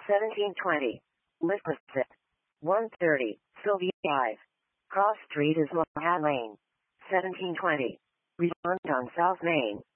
1720. Lisbeth. 130. Sylvia Drive. Cross Street is Mohat Lane. 1720. Redmond on South Main.